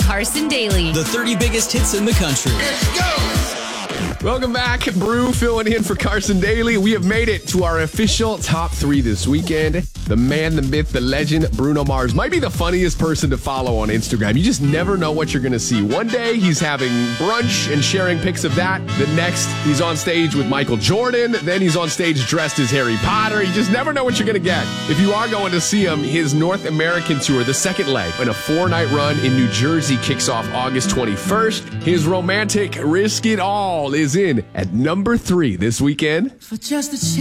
Carson Daly. The 30 biggest hits in the country. Welcome back. Brew filling in for Carson Daly. We have made it to our official top 3 this weekend. The man, the myth, the legend, Bruno Mars might be the funniest person to follow on Instagram. You just never know what you're going to see. One day he's having brunch and sharing pics of that. The next he's on stage with Michael Jordan. Then he's on stage dressed as Harry Potter. You just never know what you're going to get. If you are going to see him, his North American tour, the second leg, in a 4-night run in New Jersey kicks off August 21st. His romantic Risk It All is in at number 3 this weekend. For just a